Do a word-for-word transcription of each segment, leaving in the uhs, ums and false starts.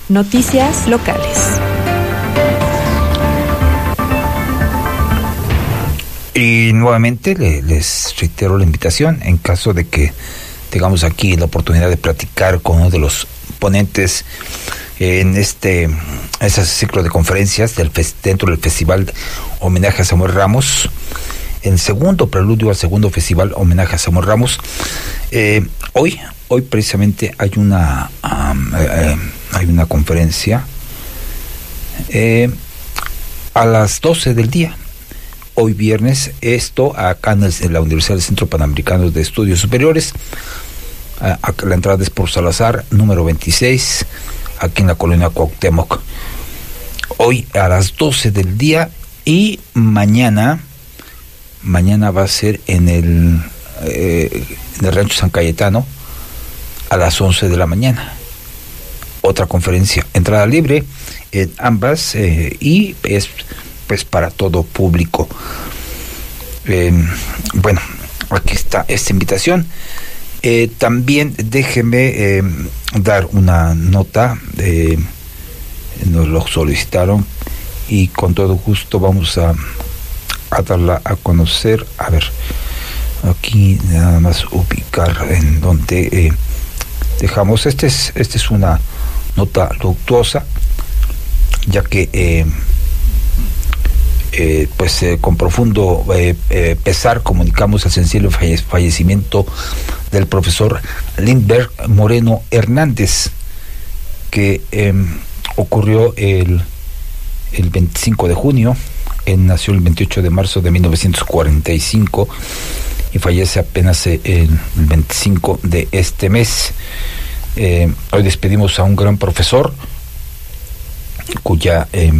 Noticias locales. Y nuevamente le, les reitero la invitación en caso de que tengamos aquí la oportunidad de platicar con uno de los ponentes en este ese ciclo de conferencias del dentro del Festival Homenaje a Samuel Ramos, el segundo preludio al segundo Festival Homenaje a Samuel Ramos. Eh, hoy, hoy precisamente hay una um, eh, hay una conferencia eh, a las doce del día. Hoy viernes, esto acá en, el, en la Universidad del Centro Panamericano de Estudios Superiores. A, a, la entrada es por Salazar, número veintiséis, aquí en la colonia Cuauhtémoc. Hoy a las doce del día, y mañana, mañana va a ser en el, eh, en el Rancho San Cayetano a las once de la mañana. Otra conferencia, entrada libre en ambas, eh, y es pues para todo público. Eh, bueno, aquí está esta invitación. Eh, también déjeme eh, dar una nota, eh, nos lo solicitaron y con todo gusto vamos a, a darla a conocer. A ver, aquí nada más ubicar en donde eh, dejamos. Este es, este es una nota luctuosa, ya que eh, Eh, pues eh, con profundo eh, eh, pesar comunicamos el sensible falle- fallecimiento del profesor Lindbergh Moreno Hernández, que eh, ocurrió el, el veinticinco de junio. Él nació el veintiocho de marzo de mil novecientos cuarenta y cinco y fallece apenas el, el veinticinco de este mes. Eh, hoy despedimos a un gran profesor cuya eh,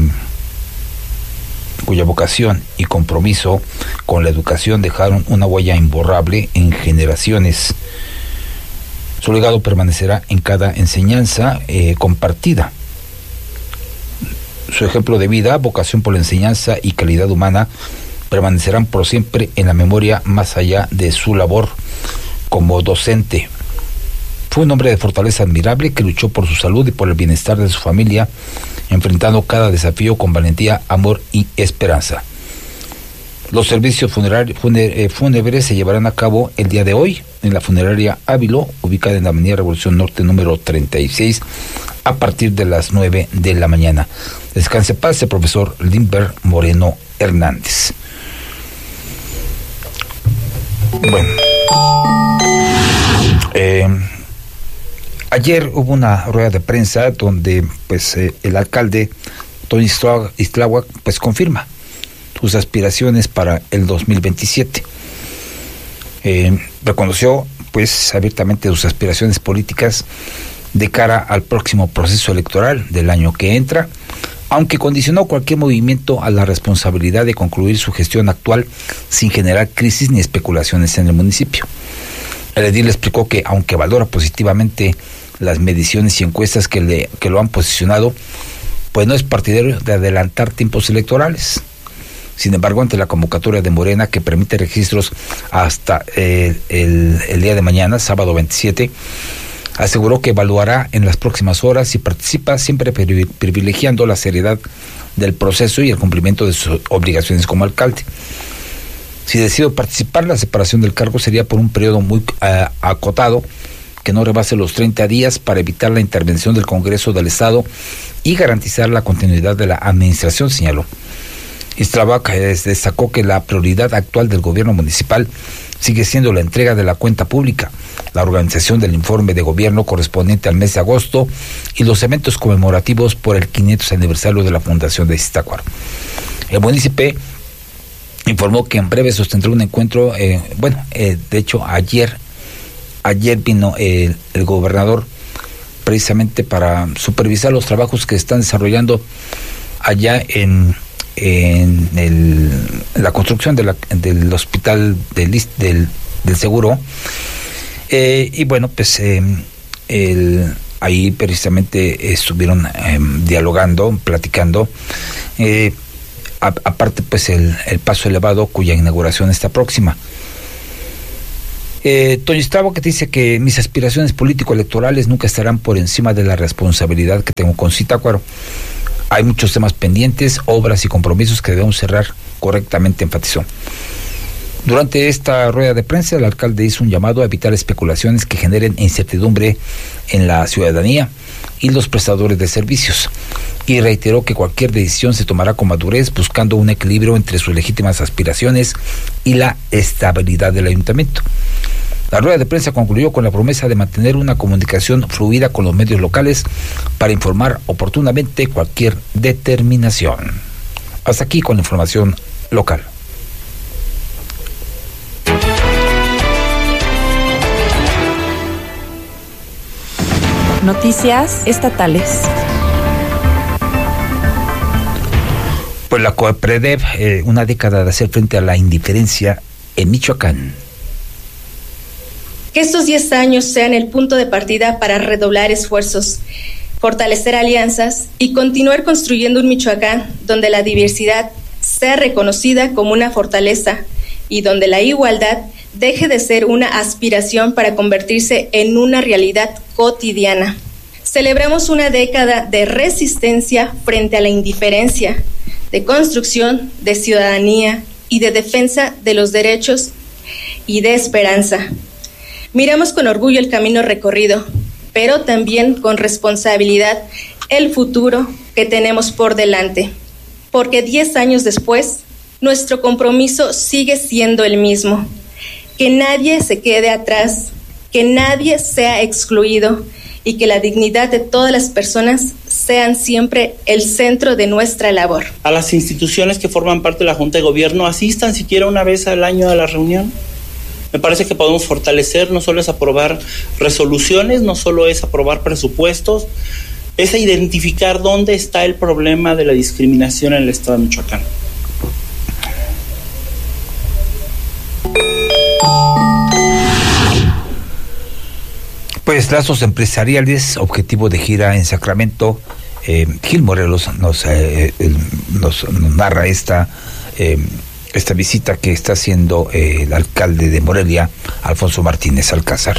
cuya vocación y compromiso con la educación dejaron una huella imborrable en generaciones. Su legado permanecerá en cada enseñanza eh, compartida. Su ejemplo de vida, vocación por la enseñanza y calidad humana permanecerán por siempre en la memoria más allá de su labor como docente. Fue un hombre de fortaleza admirable que luchó por su salud y por el bienestar de su familia, enfrentando cada desafío con valentía, amor y esperanza. Los servicios funerari- funer- eh, fúnebres se llevarán a cabo el día de hoy en la funeraria Ávilo, ubicada en la avenida Revolución Norte número treinta y seis, a partir de las nueve de la mañana. Descanse en paz el profesor Lindbergh Moreno Hernández. Bueno, eh, ayer hubo una rueda de prensa donde pues eh, el alcalde Tony Istláhuac pues confirma sus aspiraciones para el dos mil veintisiete. Eh, reconoció pues abiertamente sus aspiraciones políticas de cara al próximo proceso electoral del año que entra, aunque condicionó cualquier movimiento a la responsabilidad de concluir su gestión actual sin generar crisis ni especulaciones en el municipio. El edil explicó que aunque valora positivamente las mediciones y encuestas que, le, que lo han posicionado, pues no es partidario de adelantar tiempos electorales. Sin embargo, ante la convocatoria de Morena que permite registros hasta eh, el, el día de mañana, sábado veintisiete, aseguró que evaluará en las próximas horas y participa siempre privilegiando la seriedad del proceso y el cumplimiento de sus obligaciones como alcalde. Si decido participar, la separación del cargo sería por un periodo muy uh, acotado, que no rebase los treinta días, para evitar la intervención del Congreso del Estado y garantizar la continuidad de la administración, señaló. Istláhuac destacó que la prioridad actual del gobierno municipal sigue siendo la entrega de la cuenta pública, la organización del informe de gobierno correspondiente al mes de agosto y los eventos conmemorativos por el quinientos aniversario de la fundación de Iztácuaro. El municipio informó que en breve sostendrá un encuentro, eh, bueno, eh, de hecho ayer Ayer vino el, el gobernador precisamente para supervisar los trabajos que están desarrollando allá en, en el, la construcción de la, del hospital del, del, del seguro. Eh, y bueno, pues eh, el, ahí precisamente estuvieron eh, dialogando, platicando. Eh, a, aparte, pues el, el paso elevado cuya inauguración está próxima. Eh, Toño Estrabo, que dice que mis aspiraciones político-electorales nunca estarán por encima de la responsabilidad que tengo con Zitácuaro. Hay muchos temas pendientes, obras y compromisos que debemos cerrar correctamente, enfatizó. Durante esta rueda de prensa, el alcalde hizo un llamado a evitar especulaciones que generen incertidumbre en la ciudadanía y los prestadores de servicios, y reiteró que cualquier decisión se tomará con madurez, buscando un equilibrio entre sus legítimas aspiraciones y la estabilidad del ayuntamiento. La rueda de prensa concluyó con la promesa de mantener una comunicación fluida con los medios locales para informar oportunamente cualquier determinación. Hasta aquí con la información local. Noticias estatales. Pues la COEPREDEV, eh, una década de hacer frente a la indiferencia en Michoacán. Que estos diez años sean el punto de partida para redoblar esfuerzos, fortalecer alianzas y continuar construyendo un Michoacán donde la diversidad sea reconocida como una fortaleza y donde la igualdad deje de ser una aspiración para convertirse en una realidad cotidiana. Celebramos una década de resistencia frente a la indiferencia, de construcción, de ciudadanía y de defensa de los derechos y de esperanza. Miramos con orgullo el camino recorrido, pero también con responsabilidad el futuro que tenemos por delante, porque diez años después, nuestro compromiso sigue siendo el mismo: que nadie se quede atrás, que nadie sea excluido y que la dignidad de todas las personas sean siempre el centro de nuestra labor. A las instituciones que forman parte de la Junta de Gobierno, asistan siquiera una vez al año a la reunión. Me parece que podemos fortalecer, no solo es aprobar resoluciones, no solo es aprobar presupuestos, es identificar dónde está el problema de la discriminación en el estado de Michoacán. Pues lazos empresariales, objetivo de gira en Sacramento. Eh, Gil Morelos nos, eh, nos, nos narra esta, eh, esta visita que está haciendo eh, el alcalde de Morelia, Alfonso Martínez Alcázar.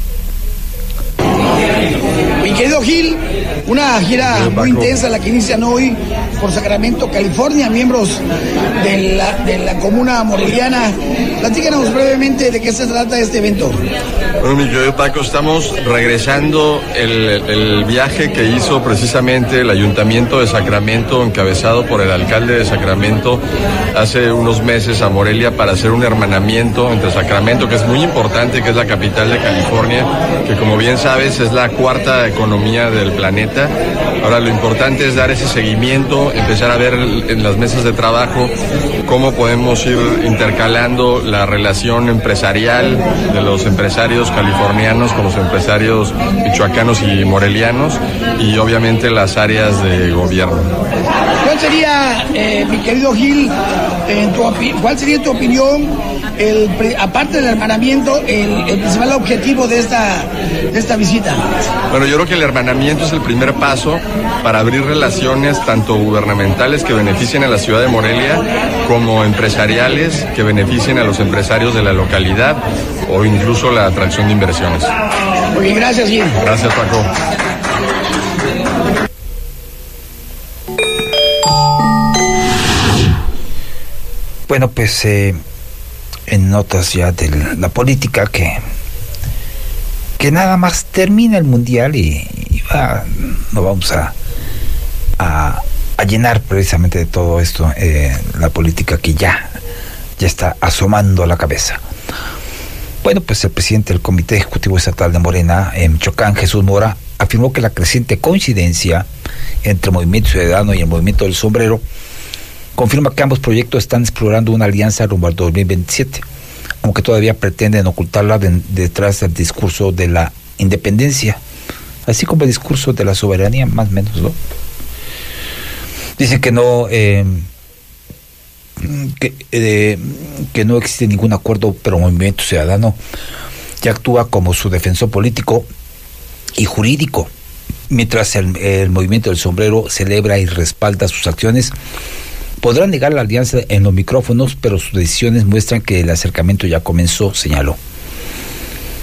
Mi querido Gil, una gira muy intensa la que inician hoy por Sacramento, California, miembros de la, de la comuna moreliana. Platícanos brevemente de qué se trata este evento. Bueno, mi querido Paco, estamos regresando el, el viaje que hizo precisamente el Ayuntamiento de Sacramento, encabezado por el alcalde de Sacramento, hace unos meses a Morelia para hacer un hermanamiento entre Sacramento, que es muy importante, que es la capital de California, que como bien sabes es la cuarta economía del planeta. Ahora lo importante es dar ese seguimiento, empezar a ver en las mesas de trabajo cómo podemos ir intercalando la relación empresarial de los empresarios californianos con los empresarios michoacanos y morelianos, y obviamente las áreas de gobierno. ¿Cuál sería, eh, mi querido Gil, en tu opi- cuál sería tu opinión, el, aparte del hermanamiento, el, el principal objetivo de esta, de esta visita? Bueno, yo creo que el hermanamiento es el primer paso para abrir relaciones tanto gubernamentales que beneficien a la ciudad de Morelia como empresariales que beneficien a los empresarios de la localidad o incluso la atracción de inversiones. Muy bien, gracias, Gil. Gracias, Paco. Bueno, pues eh, en notas ya de la política, que que nada más termina el mundial y, y va, no vamos a, a a llenar precisamente de todo esto eh, la política que ya ya está asomando a la cabeza. Bueno, pues el presidente del Comité Ejecutivo Estatal de Morena en Michoacán, Jesús Mora, afirmó que la creciente coincidencia entre el Movimiento Ciudadano y el Movimiento del Sombrero confirma que ambos proyectos están explorando una alianza rumbo al dos mil veintisiete, aunque todavía pretenden ocultarla de, detrás del discurso de la independencia, así como el discurso de la soberanía, más o menos, ¿no? Dicen que no eh, que, eh, que no existe ningún acuerdo, pero el Movimiento Ciudadano ya actúa como su defensor político y jurídico, mientras el, el Movimiento del Sombrero celebra y respalda sus acciones. Podrán negar la alianza en los micrófonos, pero sus decisiones muestran que el acercamiento ya comenzó, señaló.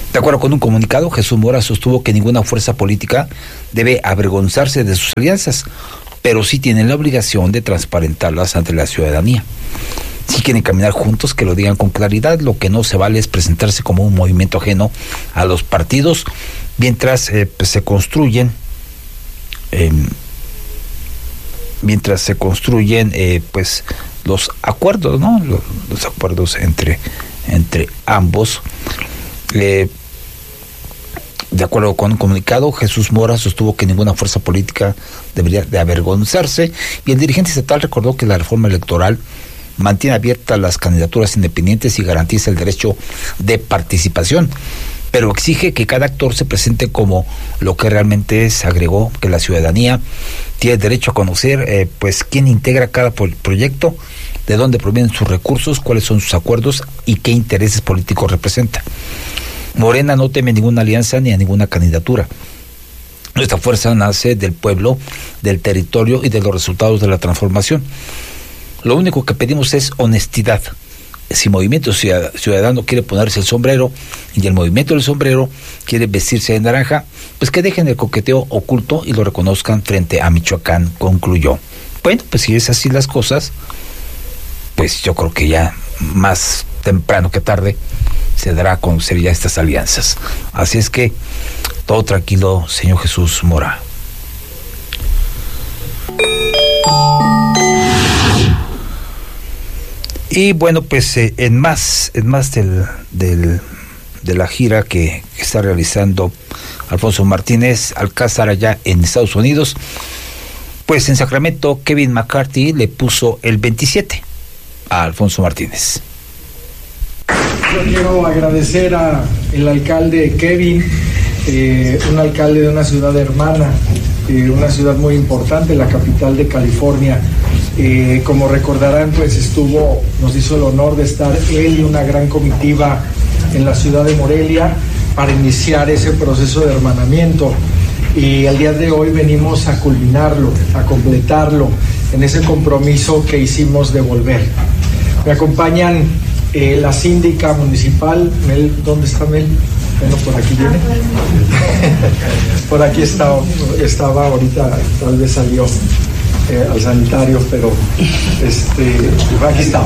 De acuerdo con un comunicado, Jesús Mora sostuvo que ninguna fuerza política debe avergonzarse de sus alianzas, pero sí tienen la obligación de transparentarlas ante la ciudadanía. Si quieren caminar juntos, que lo digan con claridad. Lo que no se vale es presentarse como un movimiento ajeno a los partidos, mientras eh, pues, se construyen, eh, mientras se construyen, eh, pues los acuerdos, ¿no? Los, los acuerdos entre entre ambos. Eh, De acuerdo con un comunicado, Jesús Mora sostuvo que ninguna fuerza política debería de avergonzarse, y el dirigente estatal recordó que la reforma electoral mantiene abiertas las candidaturas independientes y garantiza el derecho de participación, pero exige que cada actor se presente como lo que realmente es. Agregó que la ciudadanía tiene derecho a conocer eh, pues quién integra cada pro- proyecto, de dónde provienen sus recursos, cuáles son sus acuerdos y qué intereses políticos representa. Morena no teme ninguna alianza ni a ninguna candidatura. Nuestra fuerza nace del pueblo, del territorio y de los resultados de la transformación. Lo único que pedimos es honestidad. Si Movimiento Ciudadano quiere ponerse el sombrero y el Movimiento del Sombrero quiere vestirse de naranja, pues que dejen el coqueteo oculto y lo reconozcan frente a Michoacán, concluyó. Bueno, pues si es así las cosas, pues yo creo que ya más temprano que tarde se dará a conocer ya estas alianzas. Así es que todo tranquilo, señor Jesús Mora. Y bueno, pues eh, en más, en más del, del de la gira que, que está realizando Alfonso Martínez Alcázar allá en Estados Unidos, pues en Sacramento Kevin McCarthy le puso el veintisiete a Alfonso Martínez. Yo quiero agradecer a el alcalde Kevin, eh, un alcalde de una ciudad hermana, eh, una ciudad muy importante, la capital de California. Eh, como recordarán, pues estuvo, nos hizo el honor de estar él y una gran comitiva en la ciudad de Morelia para iniciar ese proceso de hermanamiento. Y al día de hoy venimos a culminarlo, a completarlo en ese compromiso que hicimos de volver. Me acompañan eh, la síndica municipal, Mel, ¿dónde está Mel? Bueno, por aquí viene. Por aquí estaba, estaba ahorita, tal vez salió eh, al sanitario, pero este, aquí estaba.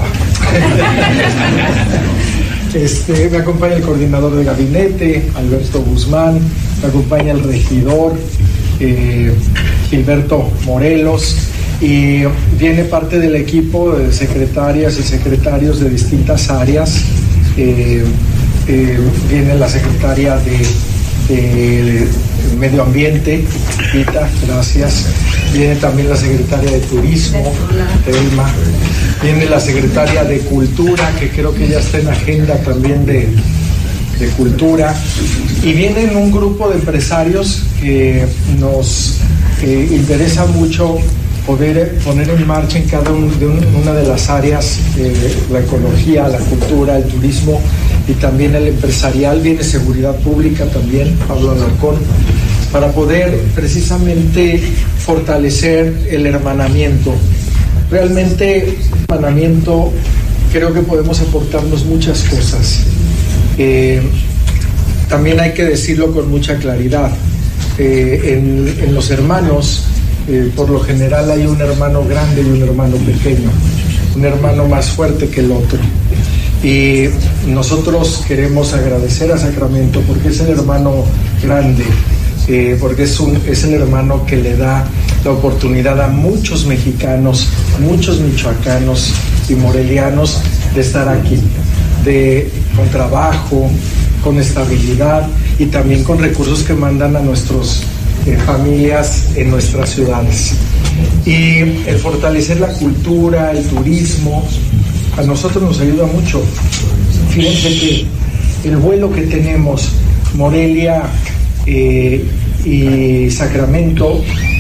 Este, me acompaña el coordinador de gabinete, Alberto Guzmán, me acompaña el regidor, eh, Gilberto Morelos, y viene parte del equipo de secretarias y secretarios de distintas áreas. Eh, eh, viene la secretaria de, de Medio Ambiente, Rita, gracias. Viene también la secretaria de Turismo, Telma. Viene la secretaria de Cultura, que creo que ya está en agenda también de, de Cultura. Y vienen un grupo de empresarios que nos eh, interesa mucho poder poner en marcha en cada un, de un, una de las áreas, eh, la ecología, la cultura, el turismo y también el empresarial. Viene seguridad pública también, Pablo Alarcón, para poder precisamente fortalecer el hermanamiento. Realmente, hermanamiento, creo que podemos aportarnos muchas cosas. Eh, también hay que decirlo con mucha claridad. Eh, en, en los hermanos, eh, por lo general hay un hermano grande y un hermano pequeño, un hermano más fuerte que el otro. Y nosotros queremos agradecer a Sacramento porque es el hermano grande, eh, porque es, un, es el hermano que le da la oportunidad a muchos mexicanos, muchos michoacanos y morelianos de estar aquí, de, con trabajo, con estabilidad y también con recursos que mandan a nuestras eh, familias en nuestras ciudades. Y el fortalecer la cultura, el turismo, a nosotros nos ayuda mucho. Fíjense que el vuelo que tenemos, Morelia eh, y Sacramento,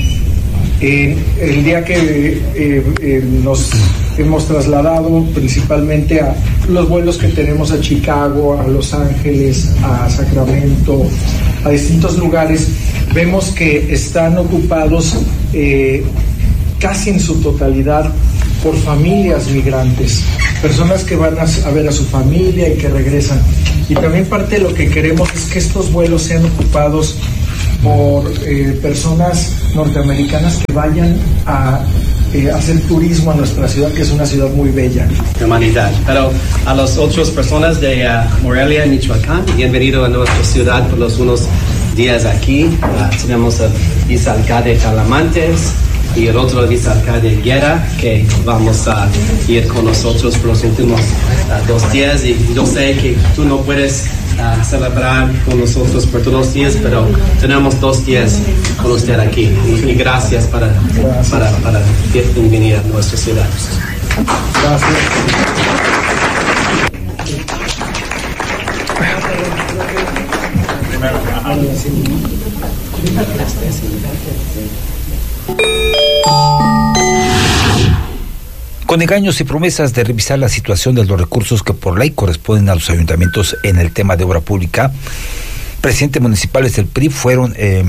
eh, el día que eh, eh, nos hemos trasladado principalmente a los vuelos que tenemos a Chicago, a Los Ángeles, a Sacramento, a distintos lugares, vemos que están ocupados eh, casi en su totalidad por familias migrantes, personas que van a, a ver a su familia y que regresan. Y también parte de lo que queremos es que estos vuelos sean ocupados por eh, personas norteamericanas que vayan a eh, hacer turismo a nuestra ciudad, que es una ciudad muy bella. Humanidad. Pero a las otras personas de uh, Morelia, Michoacán, bienvenido a nuestra ciudad por los unos días aquí. Uh, tenemos el vicealcalde Talamantes y el otro vicealcalde Guerra, que vamos a ir con nosotros por los últimos uh, dos días. Y yo sé que tú no puedes uh, celebrar con nosotros por todos los días, pero tenemos dos días con usted aquí. Y, y gracias para, gracias. Para, para venir a nuestra ciudad. Gracias. Con engaños y promesas de revisar la situación de los recursos que por ley corresponden a los ayuntamientos en el tema de obra pública, presidentes municipales del P R I fueron eh,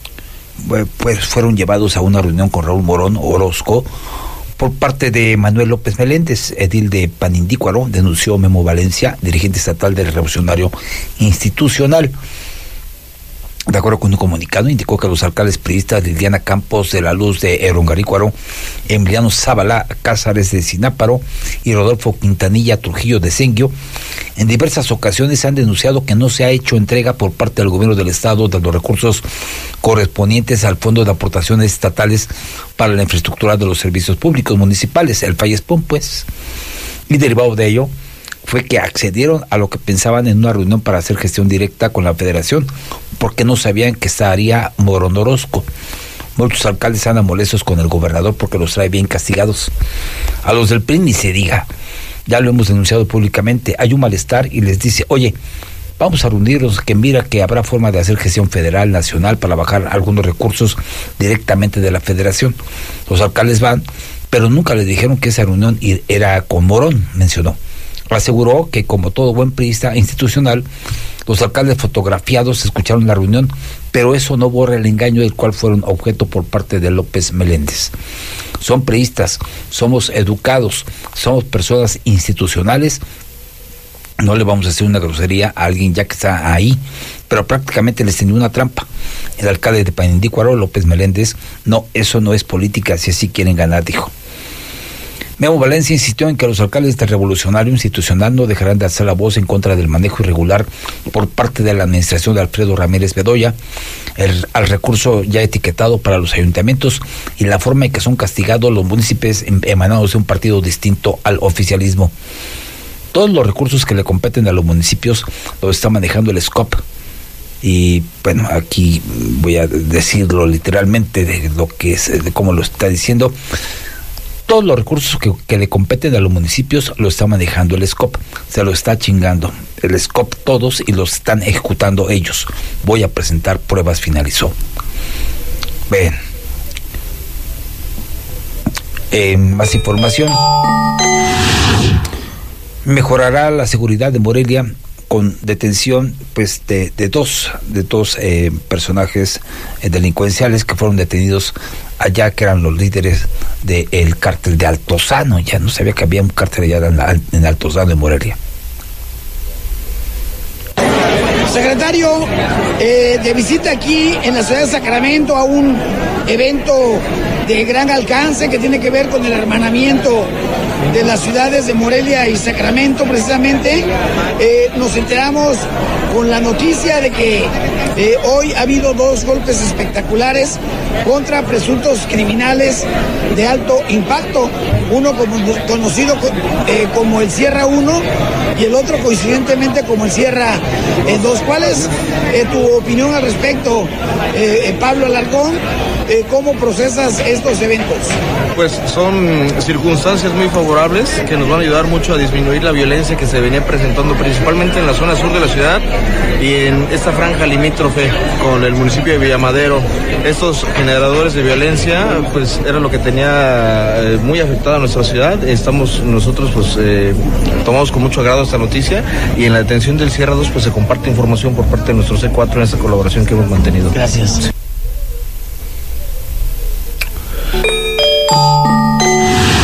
pues fueron llevados a una reunión con Raúl Morón Orozco por parte de Manuel López Meléndez, edil de Panindícuaro, denunció Memo Valencia, dirigente estatal del Revolucionario Institucional. De acuerdo con un comunicado, indicó que los alcaldes priistas Liliana Campos de la Luz de Erongarícuaro, Emiliano Zábala Cázares de Sináparo y Rodolfo Quintanilla Trujillo de Senguio, en diversas ocasiones han denunciado que no se ha hecho entrega por parte del gobierno del estado de los recursos correspondientes al Fondo de Aportaciones Estatales para la Infraestructura de los Servicios Públicos Municipales, el FAIESPOM, pues. Y derivado de ello, fue que accedieron a lo que pensaban en una reunión para hacer gestión directa con la federación, porque no sabían que estaría Morón Orozco. Muchos alcaldes andan molestos con el gobernador porque los trae bien castigados. A los del P R I ni se diga, ya lo hemos denunciado públicamente, hay un malestar y les dice, oye, vamos a reunirnos, que mira que habrá forma de hacer gestión federal, nacional, para bajar algunos recursos directamente de la federación. Los alcaldes van, pero nunca les dijeron que esa reunión era con Morón, mencionó. Aseguró que, como todo buen priista institucional, los alcaldes fotografiados escucharon la reunión, pero eso no borra el engaño del cual fueron objeto por parte de López Meléndez. Son priistas, somos educados, somos personas institucionales. No le vamos a hacer una grosería a alguien ya que está ahí, pero prácticamente les tendió una trampa. El alcalde de Panindícuaro, López Meléndez, no, eso no es política, si así quieren ganar, dijo. Memo Valencia insistió en que los alcaldes del Revolucionario Institucional no dejarán de alzar la voz en contra del manejo irregular por parte de la administración de Alfredo Ramírez Bedoya, el, al recurso ya etiquetado para los ayuntamientos y la forma en que son castigados los municipios emanados de un partido distinto al oficialismo. Todos los recursos que le competen a los municipios los está manejando el S C O P. Y bueno, aquí voy a decirlo literalmente de lo que es, de cómo lo está diciendo. Todos los recursos que, que le competen a los municipios lo está manejando el S C O P, se lo está chingando el S C O P todos y los están ejecutando ellos. Voy a presentar pruebas, finalizó. Ven. Eh, más información. Mejorará la seguridad de Morelia con detención pues de, de dos de dos eh, personajes eh, delincuenciales que fueron detenidos allá, que eran los líderes del cártel de Altozano. Ya no sabía que había un cártel allá en, en Altozano, en Morelia. Secretario, eh, de visita aquí en la ciudad de Sacramento a un evento de gran alcance que tiene que ver con el hermanamiento de las ciudades de Morelia y Sacramento, precisamente, eh, nos enteramos con la noticia de que eh, hoy ha habido dos golpes espectaculares contra presuntos criminales de alto impacto, uno como, conocido eh, como el Sierra uno y el otro coincidentemente como el Sierra dos. ¿Cuál es eh, tu opinión al respecto, eh, Pablo Alarcón? Eh, ¿Cómo procesas estos eventos? Pues son circunstancias muy favorables que nos van a ayudar mucho a disminuir la violencia que se venía presentando principalmente en la zona sur de la ciudad y en esta franja limítrofe con el municipio de Villamadero. Estos generadores de violencia pues era lo que tenía eh, muy afectada a nuestra ciudad. Estamos nosotros pues eh, tomamos con mucho agrado esta noticia y en la detención del Sierra dos pues se comparte información por parte de nuestro C cuatro en esta colaboración que hemos mantenido. Gracias. Las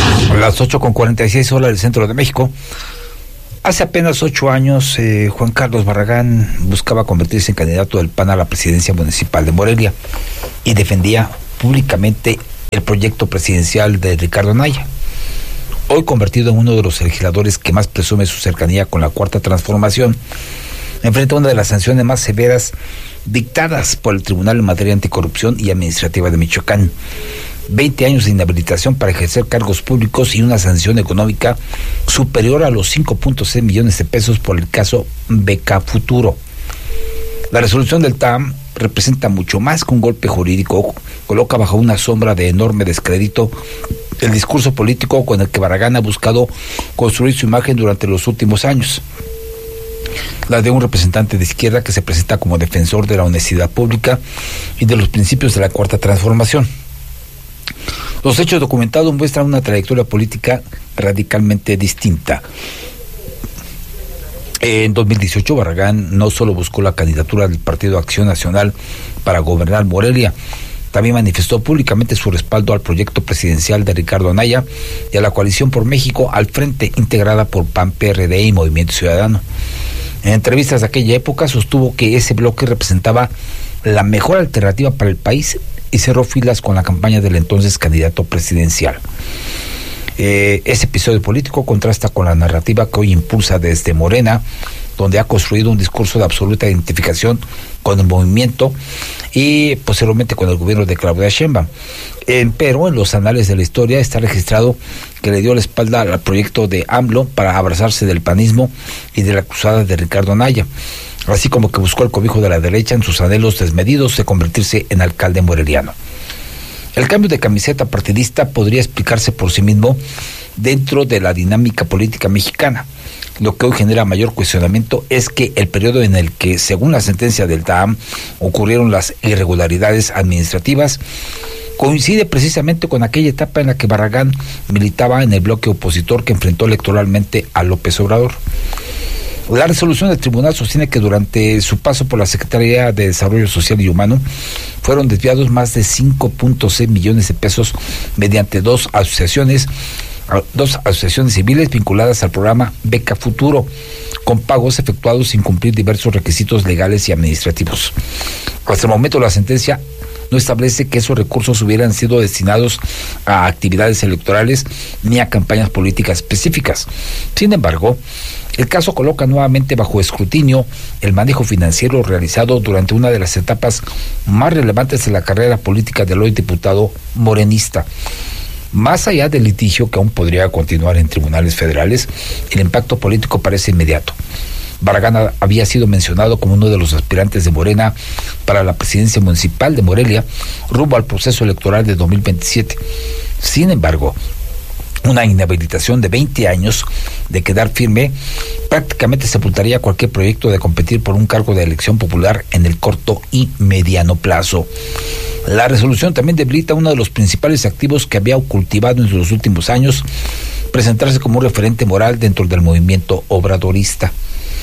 Las ocho con cuarenta y seis horas del centro de México. Hace apenas ocho años, eh, Juan Carlos Barragán buscaba convertirse en candidato del P A N a la presidencia municipal de Morelia y defendía públicamente el proyecto presidencial de Ricardo Anaya. Hoy convertido en uno de los legisladores que más presume su cercanía con la Cuarta Transformación, enfrenta una de las sanciones más severas dictadas por el Tribunal en materia anticorrupción y administrativa de Michoacán. veinte años de inhabilitación para ejercer cargos públicos y una sanción económica superior a los cinco punto seis millones de pesos por el caso Beca Futuro. La resolución del T A M representa mucho más que un golpe jurídico, coloca bajo una sombra de enorme descrédito el discurso político con el que Barragán ha buscado construir su imagen durante los últimos años. La de un representante de izquierda que se presenta como defensor de la honestidad pública y de los principios de la Cuarta Transformación. Los hechos documentados muestran una trayectoria política radicalmente distinta. En dos mil dieciocho, Barragán no solo buscó la candidatura del Partido Acción Nacional para gobernar Morelia, también manifestó públicamente su respaldo al proyecto presidencial de Ricardo Anaya y a la Coalición por México al frente, integrada por P A N, P R D y Movimiento Ciudadano. En entrevistas de aquella época sostuvo que ese bloque representaba la mejor alternativa para el país y cerró filas con la campaña del entonces candidato presidencial. Eh, ese episodio político contrasta con la narrativa que hoy impulsa desde Morena, donde ha construido un discurso de absoluta identificación con el movimiento y posteriormente con el gobierno de Claudia Sheinbaum. Eh, pero en los anales de la historia está registrado que le dio la espalda al proyecto de AMLO para abrazarse del panismo y de la cruzada de Ricardo Anaya, así como que buscó el cobijo de la derecha en sus anhelos desmedidos de convertirse en alcalde moreliano. El cambio de camiseta partidista podría explicarse por sí mismo dentro de la dinámica política mexicana. Lo que hoy genera mayor cuestionamiento es que el periodo en el que, según la sentencia del T A M, ocurrieron las irregularidades administrativas, coincide precisamente con aquella etapa en la que Barragán militaba en el bloque opositor que enfrentó electoralmente a López Obrador. La resolución del tribunal sostiene que durante su paso por la Secretaría de Desarrollo Social y Humano fueron desviados más de cinco punto seis millones de pesos mediante dos asociaciones, dos asociaciones civiles vinculadas al programa Beca Futuro, con pagos efectuados sin cumplir diversos requisitos legales y administrativos. Hasta el momento la sentencia no establece que esos recursos hubieran sido destinados a actividades electorales ni a campañas políticas específicas. Sin embargo, el caso coloca nuevamente bajo escrutinio el manejo financiero realizado durante una de las etapas más relevantes de la carrera política del hoy diputado morenista. Más allá del litigio que aún podría continuar en tribunales federales, el impacto político parece inmediato. Barragán había sido mencionado como uno de los aspirantes de Morena para la presidencia municipal de Morelia rumbo al proceso electoral de dos mil veintisiete. Sin embargo, una inhabilitación de veinte años de quedar firme prácticamente sepultaría cualquier proyecto de competir por un cargo de elección popular en el corto y mediano plazo. La resolución también debilita uno de los principales activos que había cultivado en los últimos años, presentarse como un referente moral dentro del movimiento obradorista.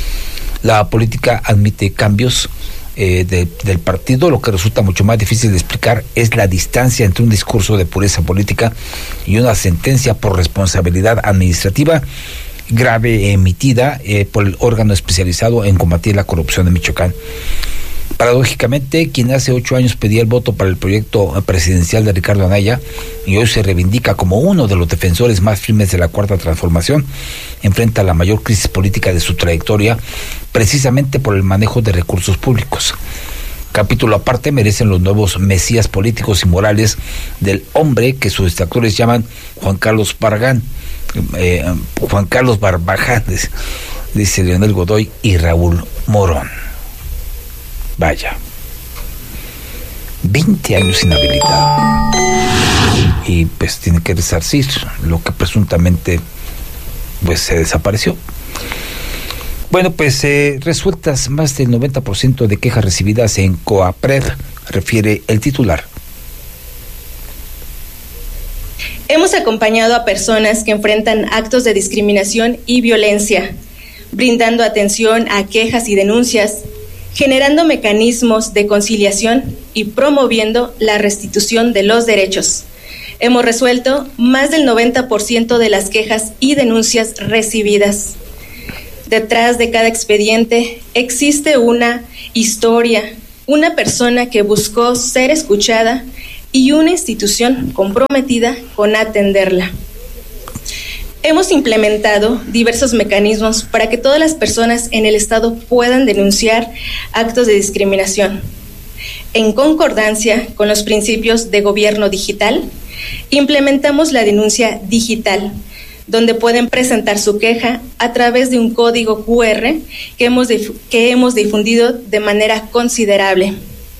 La política admite cambios eh, de, del partido. Lo que resulta mucho más difícil de explicar es la distancia entre un discurso de pureza política y una sentencia por responsabilidad administrativa grave emitida eh, por el órgano especializado en combatir la corrupción de Michoacán. Paradójicamente, quien hace ocho años pedía el voto para el proyecto presidencial de Ricardo Anaya y hoy se reivindica como uno de los defensores más firmes de la Cuarta Transformación, enfrenta la mayor crisis política de su trayectoria precisamente por el manejo de recursos públicos. Capítulo aparte merecen los nuevos mesías políticos y morales del hombre que sus detractores llaman Juan Carlos Barragán, eh, Juan Carlos Barbaján, dice Leonel Godoy y Raúl Morón. Vaya, veinte años inhabilitado y pues tiene que resarcir lo que presuntamente pues se desapareció. Bueno, pues eh, resueltas más del noventa por ciento de quejas recibidas en COAPRED, refiere el titular. Hemos acompañado a personas que enfrentan actos de discriminación y violencia, brindando atención a quejas y denuncias, generando mecanismos de conciliación y promoviendo la restitución de los derechos. Hemos resuelto más del noventa por ciento de las quejas y denuncias recibidas. Detrás de cada expediente existe una historia, una persona que buscó ser escuchada y una institución comprometida con atenderla. Hemos implementado diversos mecanismos para que todas las personas en el Estado puedan denunciar actos de discriminación. En concordancia con los principios de gobierno digital, implementamos la denuncia digital, donde pueden presentar su queja a través de un código cu erre que hemos, dif- que hemos difundido de manera considerable.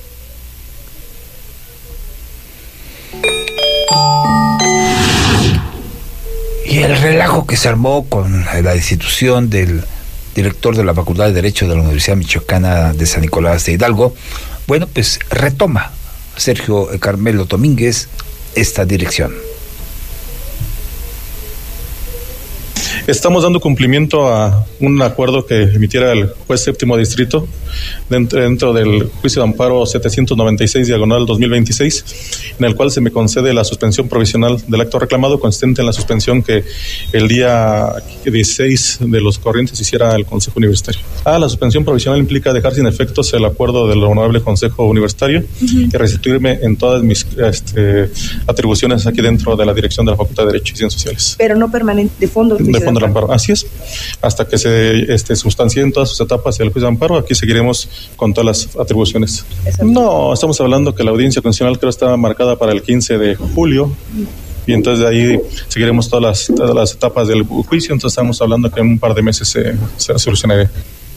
Y el relajo que se armó con la destitución del director de la Facultad de Derecho de la Universidad Michoacana de San Nicolás de Hidalgo, bueno, pues retoma Sergio Carmelo Domínguez esta dirección. Estamos dando cumplimiento a un acuerdo que emitiera el juez séptimo distrito dentro, dentro del juicio de amparo setecientos noventa y seis diagonal dos mil veintiséis, en el cual se me concede la suspensión provisional del acto reclamado, consistente en la suspensión que el día dieciséis de los corrientes hiciera el Consejo Universitario. Ah, la suspensión provisional implica dejar sin efectos el acuerdo del Honorable Consejo Universitario uh-huh. y restituirme en todas mis este, atribuciones aquí dentro de la dirección de la Facultad de Derecho y Ciencias Sociales. Pero no permanente, de fondo. De fondo del amparo, así es. Hasta que se este, sustancien todas sus etapas el juicio de amparo, aquí seguiremos con todas las atribuciones. No, estamos hablando que la audiencia constitucional creo estaba marcada para el quince de julio. Y entonces de ahí seguiremos todas las, todas las etapas del juicio. Entonces estamos hablando que en un par de meses se, se solucionará.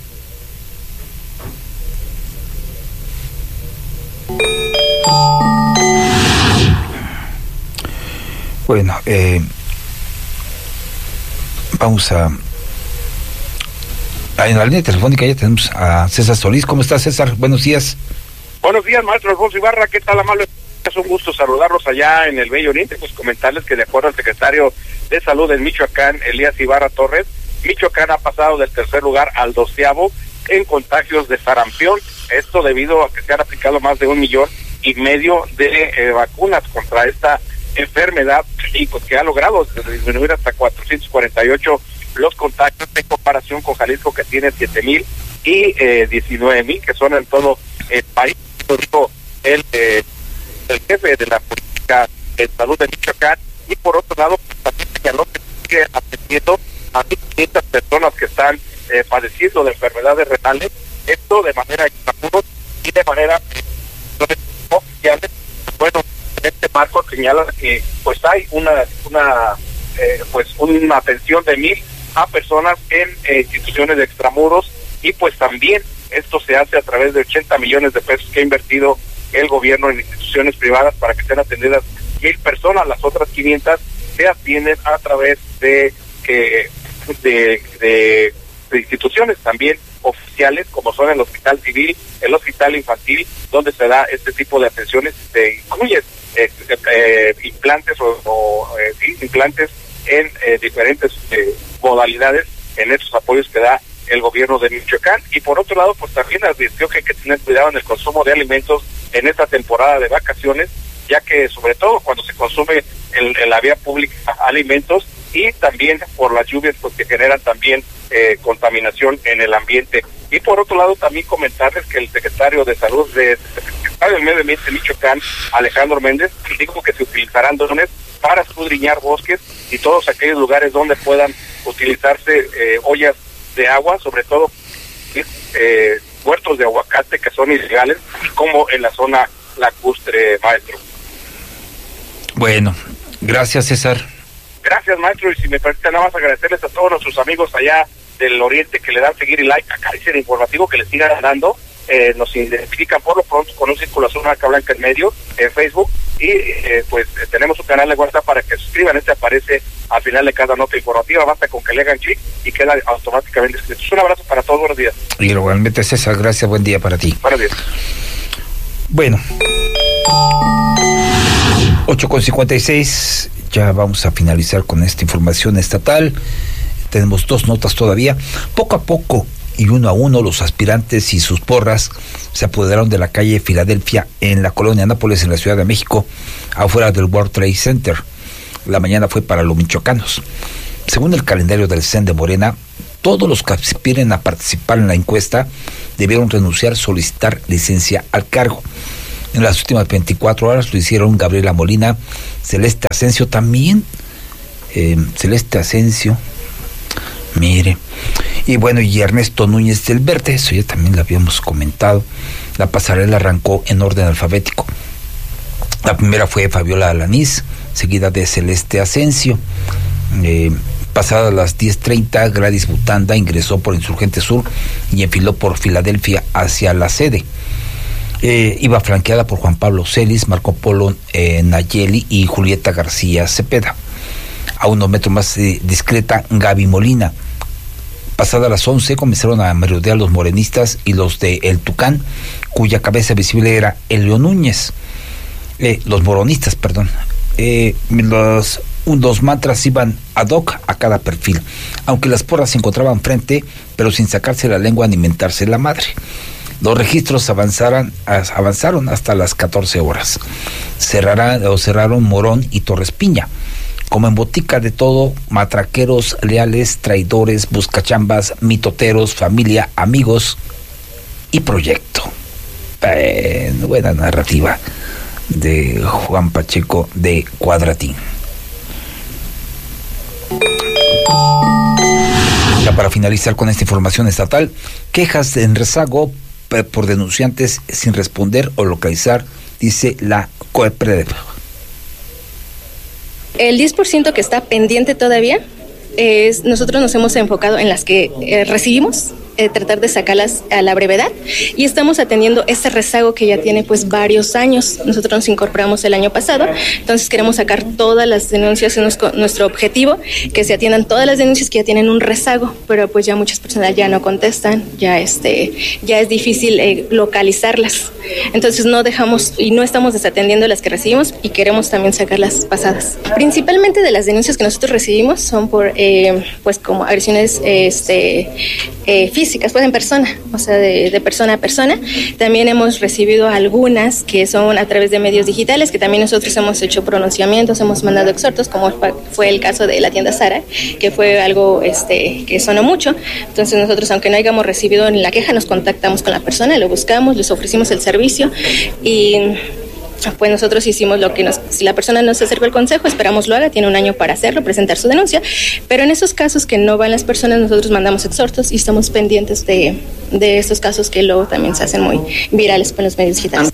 Bueno, eh, vamos a... En la línea telefónica ya tenemos a César Solís. ¿Cómo estás, César? Buenos días. Buenos días, maestro Alfonso Ibarra. ¿Qué tal, amable? Es un gusto saludarlos allá en el Bello Oriente. Pues comentarles que de acuerdo al secretario de Salud en Michoacán, Elías Ibarra Torres, Michoacán ha pasado del tercer lugar al doceavo en contagios de sarampión. Esto debido a que se han aplicado más de un millón y medio de eh, vacunas contra esta enfermedad y pues que ha logrado disminuir hasta cuatrocientos cuarenta y ocho los contagios en comparación con Jalisco, que tiene siete mil y eh, diecinueve mil, que son en todo el país. Dijo el, eh, el jefe de la política de salud de Michoacán. Y por otro lado, pues, también señaló que sigue atendiendo a mil quinientas personas que están eh, padeciendo de enfermedades renales, esto de manera extramuros y de manera eh, oficial. Bueno, en este marco señala que pues hay una una eh, pues una atención de mil a personas en eh, instituciones de extramuros, y pues también esto se hace a través de ochenta millones de pesos que ha invertido el gobierno en instituciones privadas para que sean atendidas mil personas. Las otras quinientas se atienden a través de, eh, de, de, de instituciones también oficiales, como son el Hospital Civil, el Hospital Infantil, donde se da este tipo de atenciones. Se incluye eh, eh, implantes o, o eh, sí, implantes en eh, diferentes eh, modalidades en estos apoyos que da el gobierno de Michoacán. Y por otro lado, pues también advirtió que hay que tener cuidado en el consumo de alimentos en esta temporada de vacaciones, ya que sobre todo cuando se consume en, en la vía pública alimentos, y también por las lluvias pues que generan también eh, contaminación en el ambiente. Y por otro lado también comentarles que el secretario de Salud de, el secretario del Medio Ambiente de Michoacán, Alejandro Méndez, dijo que se utilizarán drones para escudriñar bosques y todos aquellos lugares donde puedan utilizarse eh, ollas de agua, sobre todo eh, huertos de aguacate que son ilegales, como en la zona lacustre, maestro. Bueno, gracias, César. Gracias, maestro, y si me permite nada más agradecerles a todos nuestros amigos allá del Oriente que le dan seguir y like a Caricia Informativo, que les sigan dando, eh, nos identifican por lo pronto con un círculo azul, marca blanca en medio, en Facebook, y eh, pues eh, tenemos un canal de WhatsApp para que se suscriban. Este aparece al final de cada nota informativa, basta con que le hagan clic y queda automáticamente escrito. Un abrazo para todos, buenos días. Y igualmente, César, gracias, buen día para ti. Buenos días. Bueno, ocho con cincuenta y seis, ya vamos a finalizar con esta información estatal. Tenemos dos notas todavía. Poco a poco y uno a uno los aspirantes y sus porras se apoderaron de la calle Filadelfia en la colonia Nápoles, en la Ciudad de México, afuera del World Trade Center. La mañana fue para los michoacanos. Según el calendario del C E N de Morena, todos los que aspiren a participar en la encuesta debieron renunciar, solicitar licencia al cargo. En las últimas veinticuatro horas lo hicieron Gabriela Molina, Celeste Asensio también, eh, Celeste Asensio, mire, y bueno, y Ernesto Núñez del Verde, eso ya también lo habíamos comentado. La pasarela arrancó en orden alfabético. La primera fue Fabiola Alanís, seguida de Celeste Asensio. Eh, pasadas las diez treinta, Gladys Butanda ingresó por Insurgente Sur y enfiló por Filadelfia hacia la sede. Eh, iba flanqueada por Juan Pablo Celis, Marco Polo eh, Nayeli y Julieta García Cepeda. A unos metros más eh, discreta, Gaby Molina. Pasadas las once comenzaron a merodear los morenistas y los de El Tucán, cuya cabeza visible era Elio Núñez. Eh, los moronistas, perdón. Eh, los, los mantras iban ad hoc a cada perfil, aunque las porras se encontraban frente, pero sin sacarse la lengua ni mentarse la madre. Los registros avanzaron, avanzaron hasta las catorce horas. Cerrarán, o cerraron Morón y Torres Piña. Como en botica de todo, matraqueros, leales, traidores, buscachambas, mitoteros, familia, amigos y proyecto. Eh, buena narrativa de Juan Pacheco de Cuadratín. Ya para finalizar con esta información estatal, quejas en rezago por denunciantes sin responder o localizar, dice la COEPRED. El diez por ciento que está pendiente todavía, es, nosotros nos hemos enfocado en las que eh, recibimos, eh, tratar de sacarlas a la brevedad, y estamos atendiendo ese rezago que ya tiene pues varios años. Nosotros nos incorporamos el año pasado, entonces queremos sacar todas las denuncias, en nuestro, nuestro objetivo, que se atiendan todas las denuncias que ya tienen un rezago, pero pues ya muchas personas ya no contestan, ya este ya es difícil eh, localizarlas. Entonces no dejamos y no estamos desatendiendo las que recibimos y queremos también sacar las pasadas. Principalmente de las denuncias que nosotros recibimos son por eh, pues como agresiones este eh, físicas, pues en persona, o sea de, de persona a persona. También hemos recibido algunas que son a través de medios digitales, que también nosotros hemos hecho pronunciamientos, hemos mandado exhortos, como fue el caso de la tienda Zara, que fue algo este que sonó mucho. Entonces nosotros, aunque no hayamos recibido la queja, nos contactamos con la persona, lo buscamos, les ofrecimos el servicio y pues nosotros hicimos lo que nos, si la persona nos acercó al consejo, esperamos lo haga, tiene un año para hacerlo, presentar su denuncia, pero en esos casos que no van las personas, nosotros mandamos exhortos y estamos pendientes de, de estos casos que luego también se hacen muy virales con los medios digitales.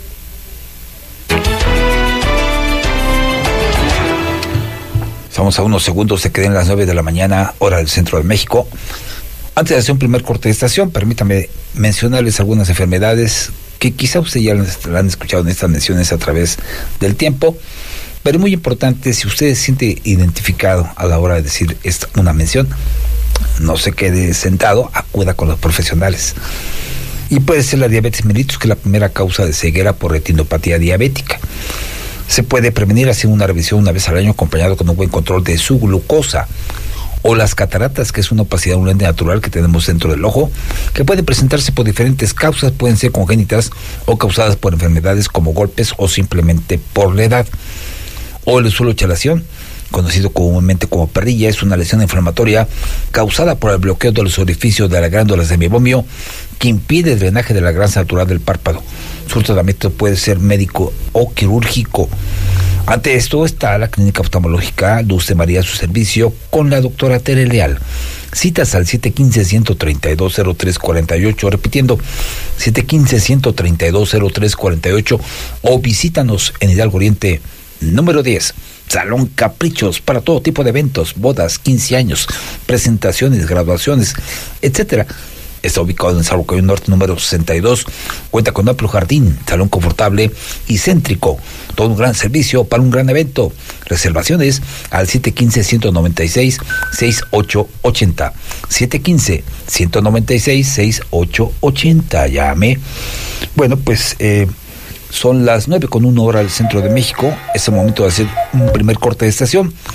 Estamos a unos segundos, se queden las nueve de la mañana, hora del centro de México. Antes de hacer un primer corte de estación, permítame mencionarles algunas enfermedades que quizá usted ya la han escuchado en estas menciones a través del tiempo, pero es muy importante, si usted se siente identificado a la hora de decir esta, una mención, no se quede sentado, acuda con los profesionales. Y puede ser la diabetes mellitus, que es la primera causa de ceguera por retinopatía diabética. Se puede prevenir haciendo una revisión una vez al año acompañado con un buen control de su glucosa. O las cataratas, que es una opacidad, un lente natural que tenemos dentro del ojo, que puede presentarse por diferentes causas, pueden ser congénitas o causadas por enfermedades como golpes o simplemente por la edad. O el suelochalación, conocido comúnmente como perrilla, es una lesión inflamatoria causada por el bloqueo de los orificios de la glándula semibomio que impide el drenaje de la grasa natural del párpado. Su tratamiento puede ser médico o quirúrgico. Ante esto está la Clínica Oftalmológica Luz de María a su servicio con la doctora Tere Leal. Citas al siete uno cinco, uno tres dos, cero tres cuatro ocho, repitiendo, siete uno cinco, uno tres dos, cero tres cuatro ocho, o visítanos en Hidalgo Oriente, número diez. Salón Caprichos, para todo tipo de eventos, bodas, quince años, presentaciones, graduaciones, etcétera. Está ubicado en Zahualcóyotl Norte, número sesenta y dos. Cuenta con amplio jardín, salón confortable y céntrico. Todo un gran servicio para un gran evento. Reservaciones al siete uno cinco, uno nueve seis, seis ocho ocho cero. siete uno cinco, uno nueve seis, seis ocho ocho cero. Llame. Bueno, pues eh, son las nueve con una hora del centro de México. Es el momento de hacer un primer corte de estación.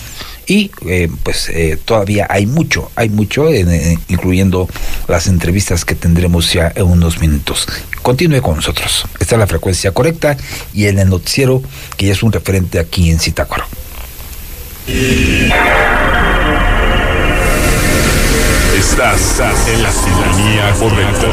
y eh, pues eh, todavía hay mucho, hay mucho, en, en, incluyendo las entrevistas que tendremos ya en unos minutos. Continúe con nosotros. Esta es la frecuencia correcta y en el noticiero que ya es un referente aquí en Zitácuaro. Estás en la sintonía correcta.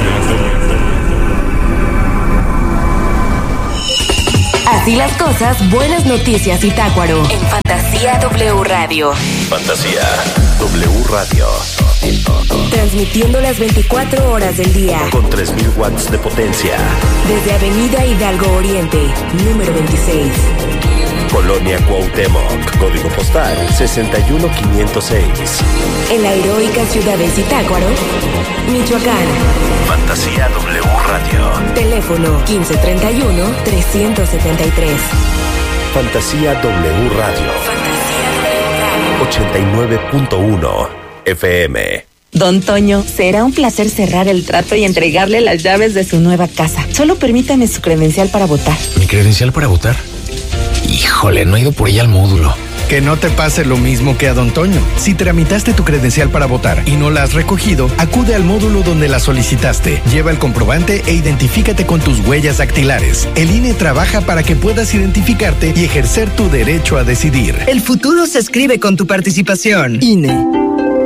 Así las cosas, buenas noticias Zitácuaro. En Fantasía W Radio. Fantasía W Radio. Transmitiendo las veinticuatro horas del día. Con tres mil watts de potencia. Desde Avenida Hidalgo Oriente, número veintiséis. Colonia Cuauhtémoc, código postal sesenta y uno quinientos seis. En la heroica ciudad de Zitácuaro, Michoacán. Fantasía W Radio. Teléfono quince treinta y uno, trescientos setenta y tres. Fantasía W Radio. ochenta y nueve punto uno F M. Don Toño, será un placer cerrar el trato y entregarle las llaves de su nueva casa. Solo permítame su credencial para votar. ¿Mi credencial para votar? Híjole, no he ido por ella al módulo. Que no te pase lo mismo que a Don Toño. Si tramitaste tu credencial para votar y no la has recogido, acude al módulo donde la solicitaste. Lleva el comprobante e identifícate con tus huellas dactilares. El I N E trabaja para que puedas identificarte y ejercer tu derecho a decidir. El futuro se escribe con tu participación. I N E.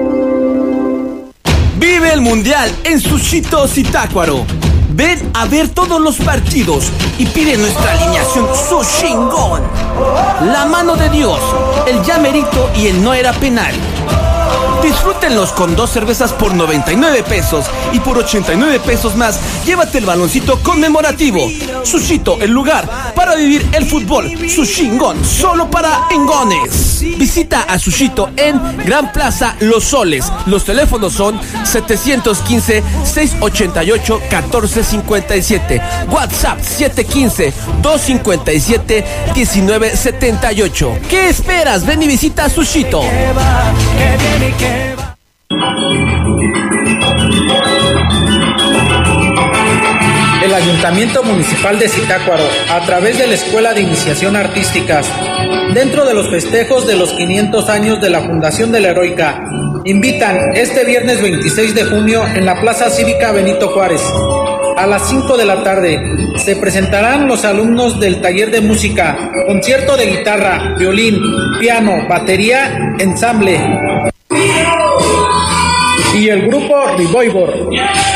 Vive el Mundial en Sushito Zitácuaro. Ven a ver todos los partidos y pide nuestra alineación Sushingón. La mano de Dios, el llamerito y el no era penal. Disfrútenlos con dos cervezas por noventa y nueve pesos y por ochenta y nueve pesos más, llévate el baloncito conmemorativo. Sushito, el lugar para vivir el fútbol. Sushingón, solo para engones. Visita a Sushito en Gran Plaza Los Soles. Los teléfonos son setecientos quince, seiscientos ochenta y ocho, catorce cincuenta y siete. WhatsApp siete uno cinco, dos cinco siete, uno nueve siete ocho. ¿Qué esperas? Ven y visita a Sushito. El Ayuntamiento Municipal de Zitácuaro, a través de la Escuela de Iniciación Artísticas, dentro de los festejos de los quinientos años de la Fundación de la Heroica, invitan este viernes veintiséis de junio en la Plaza Cívica Benito Juárez. A las cinco de la tarde se presentarán los alumnos del taller de música, concierto de guitarra, violín, piano, batería, ensamble y el grupo Revolver.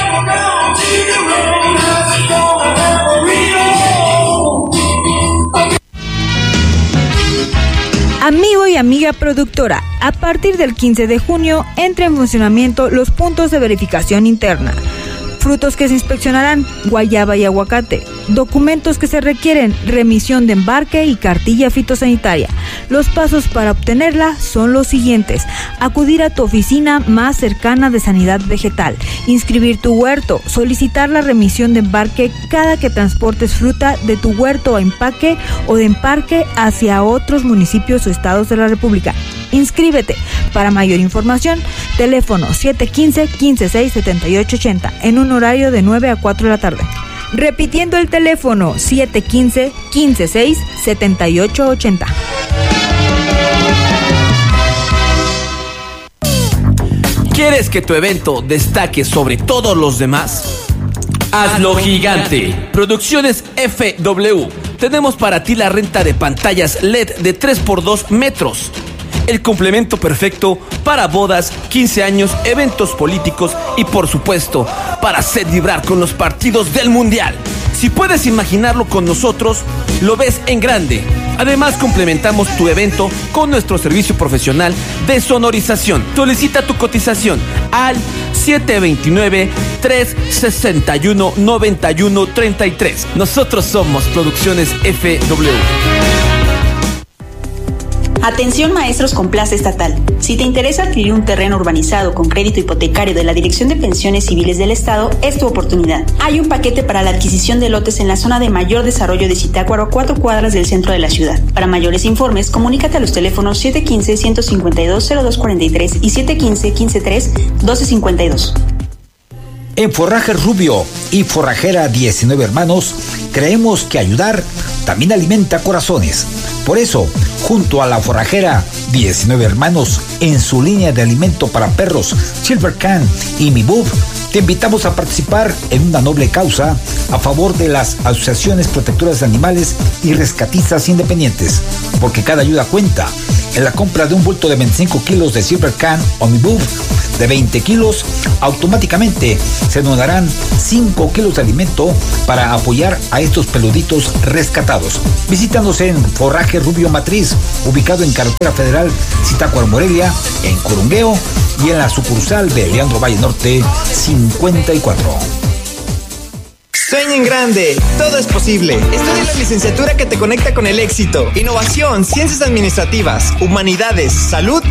Amigo y amiga productora, a partir del quince de junio entra en funcionamiento los puntos de verificación interna. Frutos que se inspeccionarán, guayaba y aguacate. Documentos que se requieren, remisión de embarque y cartilla fitosanitaria. Los pasos para obtenerla son los siguientes: acudir a tu oficina más cercana de sanidad vegetal, inscribir tu huerto, solicitar la remisión de embarque cada que transportes fruta de tu huerto a empaque o de embarque hacia otros municipios o estados de la República. Inscríbete. Para mayor información, teléfono siete uno cinco, uno cinco seis, siete ocho ocho cero en un horario de nueve a cuatro de la tarde. Repitiendo el teléfono siete uno cinco, uno cinco seis, siete ocho ocho cero. ¿Quieres que tu evento destaque sobre todos los demás? Hazlo gigante. Producciones F W. Tenemos para ti la renta de pantallas L E D de tres por dos metros. El complemento perfecto para bodas, quince años, eventos políticos y, por supuesto, para hacer vibrar con los partidos del Mundial. Si puedes imaginarlo con nosotros, lo ves en grande. Además, complementamos tu evento con nuestro servicio profesional de sonorización. Solicita tu cotización al siete dos nueve, tres seis uno, nueve uno tres tres. Nosotros somos Producciones F W. Atención maestros con plaza estatal. Si te interesa adquirir un terreno urbanizado con crédito hipotecario de la Dirección de Pensiones Civiles del Estado, es tu oportunidad. Hay un paquete para la adquisición de lotes en la zona de mayor desarrollo de Zitácuaro, a cuatro cuadras del centro de la ciudad. Para mayores informes, comunícate a los teléfonos siete uno cinco, uno cinco dos, cero dos cuatro tres y siete uno cinco, uno cinco tres, uno dos cinco dos. En Forraje Rubio y Forrajera diecinueve Hermanos, creemos que ayudar también alimenta corazones. Por eso, junto a la Forrajera diecinueve Hermanos, en su línea de alimento para perros Silver Can y Mi Bub, te invitamos a participar en una noble causa a favor de las asociaciones protectoras de animales y rescatistas independientes, porque cada ayuda cuenta. En la compra de un bulto de veinticinco kilos de Silver Can o Mi Bub de veinte kilos, automáticamente se donarán cinco kilos de alimento para apoyar a estos peluditos rescatados. Visítanos en Forraje Rubio Matriz, ubicado en Carretera Federal Zitácuaro Morelia, en Corungueo, y en la sucursal de Leandro Valle Norte cincuenta y cuatro. Sueña en grande, todo es posible. Estudia la licenciatura que te conecta con el éxito. Innovación, ciencias administrativas, humanidades, salud